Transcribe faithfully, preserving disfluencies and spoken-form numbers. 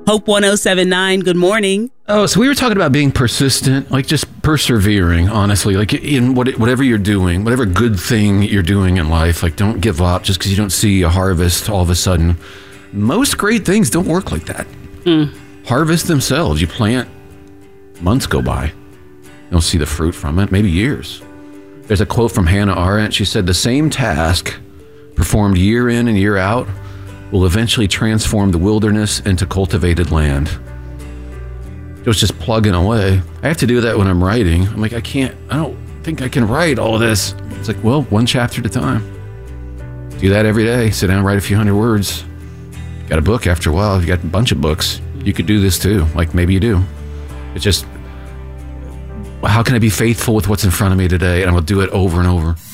Hope one oh seven nine, good morning. Oh, so we were talking about being persistent, like just persevering, honestly, like in what, whatever you're doing, whatever good thing you're doing in life, like don't give up just because you don't see a harvest all of a sudden. Most great things don't work like that. Mm. Harvest themselves. You plant, months go by. You don't see the fruit from it, maybe years. There's a quote from Hannah Arendt. She said, the same task performed year in and year out will eventually transform the wilderness into cultivated land. It was just plugging away. I have to do that when I'm writing. I'm like, I can't, I don't think I can write all of this. It's like, well, one chapter at a time. Do that every day. Sit down, write a few hundred words. Got a book after a while. You got a bunch of books. You could do this too. Like maybe you do. It's just, how can I be faithful with what's in front of me today? And I'm going to do it over and over.